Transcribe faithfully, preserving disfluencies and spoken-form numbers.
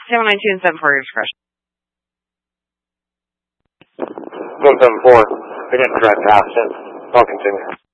seven nine two and seven four, your discretion. one seven four, we didn't correct absence. I'll continue.